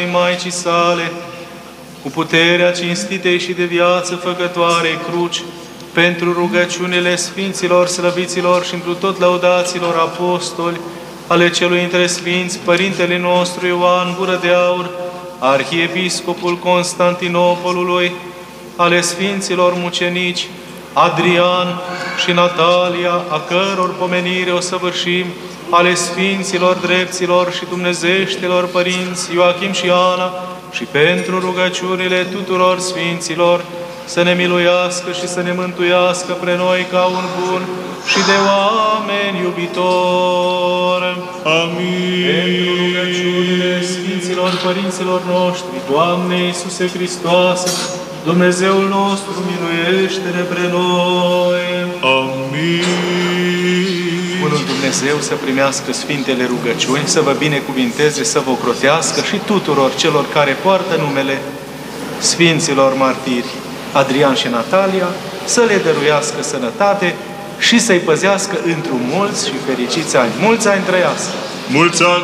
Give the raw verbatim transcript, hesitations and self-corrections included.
Maicii sale, cu puterea cinstitei și de viață făcătoarei cruci, pentru rugăciunile Sfinților, Slăviților și întru tot lăudaților apostoli, ale celui între Sfinți, Părintele nostru Ioan Gură de Aur, Arhiepiscopul Constantinopolului, ale Sfinților mucenici, Adrian și Natalia, a căror pomenire o săvârșim, ale Sfinților drepților și dumnezeștilor părinți Ioachim și Ana, și pentru rugăciunile tuturor Sfinților, să ne miluiască și să ne mântuiască pre noi ca un bun și de oameni iubitor. Amin. Pentru rugăciunile Sfinților părinților noștri, Doamne Iisuse Hristoase, Dumnezeul nostru, miluiește-ne pre noi. Amin. Bunul Dumnezeu să primească Sfintele rugăciuni, să vă binecuvinteze, să vă ocrotească și tuturor celor care poartă numele Sfinților martiri Adrian și Natalia, să le dăruiască sănătate și să-i păzească într-un mulți și fericiți ani. Mulți ani trăiască! Mulți ani!